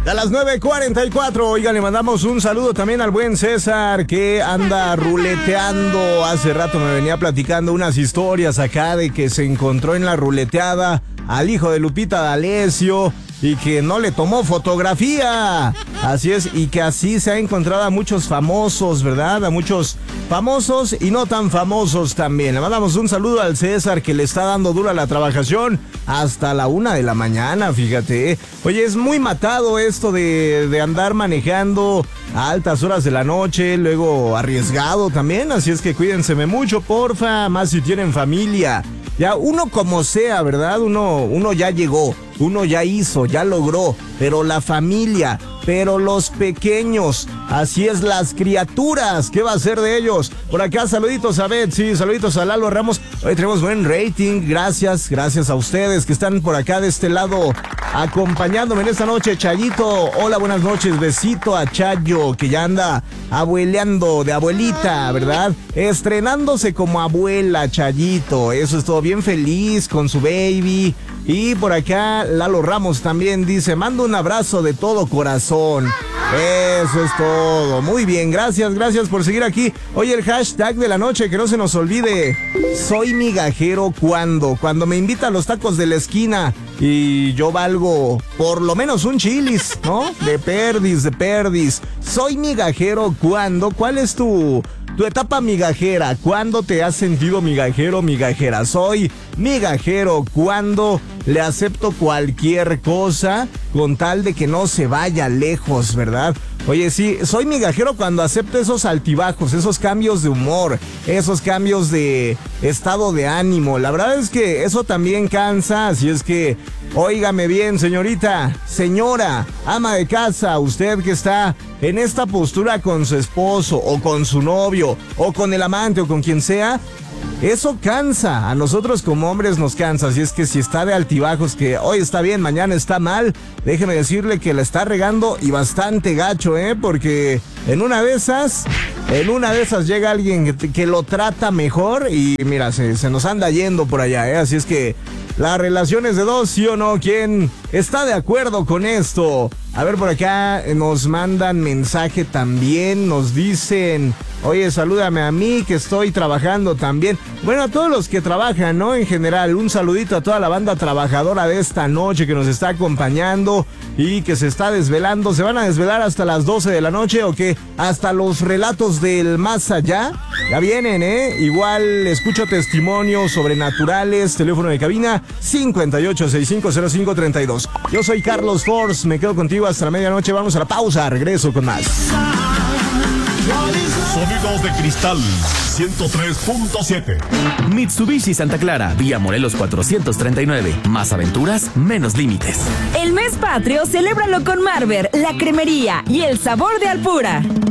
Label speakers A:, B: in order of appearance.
A: A las 9:44, oigan, le mandamos un saludo también al buen César que anda ruleteando. Hace rato me venía platicando unas historias acá de que se encontró en la ruleteada al hijo de Lupita D'Alessio y que no le tomó fotografía. Así es, y que así se ha encontrado a muchos famosos, ¿verdad? A muchos famosos y no tan famosos también. Le mandamos un saludo al César que le está dando dura la trabajación hasta la 1 de la mañana, fíjate. Oye, es muy matado esto de andar manejando a altas horas de la noche, luego arriesgado también, así es que cuídense mucho, porfa, más si tienen familia. Ya uno como sea, ¿verdad? Uno ya llegó, uno ya hizo, ya logró, pero la familia, pero los pequeños, así es, las criaturas, ¿qué va a ser de ellos? Por acá, saluditos a Betsy, saluditos a Lalo Ramos. Hoy tenemos buen rating, gracias a ustedes que están por acá de este lado acompañándome en esta noche. Chayito, hola, buenas noches, besito a Chayo, que ya anda abueleando de abuelita, ¿verdad? Estrenándose como abuela, Chayito, eso es todo, bien feliz con su baby. Y por acá Lalo Ramos también dice, mando un abrazo de todo corazón. Eso es todo. Muy bien, gracias por seguir aquí. Oye, el hashtag de la noche, que no se nos olvide. Soy migajero cuando me invita a los tacos de la esquina y yo valgo por lo menos un chilis, ¿no? De perdis. Soy migajero ¿cuál es tu etapa migajera? ¿Cuándo te has sentido migajero, migajera? Soy migajero cuando le acepto cualquier cosa con tal de que no se vaya lejos, ¿verdad? Oye, sí, soy migajero cuando acepto esos altibajos, esos cambios de humor, esos cambios de estado de ánimo. La verdad es que eso también cansa, así es que óigame bien, señorita, señora, ama de casa, usted que está en esta postura con su esposo o con su novio o con el amante o con quien sea, eso cansa, a nosotros como hombres nos cansa, así es que si está de altibajos, que hoy está bien, mañana está mal, déjeme decirle que la está regando y bastante gacho, porque en una de esas llega alguien que lo trata mejor y mira, se nos anda yendo por allá, así es que las relaciones de dos, ¿sí o no? ¿Quién está de acuerdo con esto? A ver, por acá nos mandan mensaje también, nos dicen, oye, salúdame a mí que estoy trabajando también. Bueno, a todos los que trabajan, ¿no? En general, un saludito a toda la banda trabajadora de esta noche que nos está acompañando y que se está desvelando. ¿Se van a desvelar hasta las 12 de la noche o qué? ¿Hasta los relatos del más allá? Ya vienen, Igual escucho testimonios sobrenaturales, teléfono de cabina 58650532. Yo soy Carlos Force, me quedo contigo hasta la medianoche. Vamos a la pausa, regreso con más.
B: Sonidos de cristal 103.7.
C: Mitsubishi Santa Clara, vía Morelos 439. Más aventuras, menos límites.
D: El mes patrio, celébralo con Marber, la cremería y el sabor de Alpura.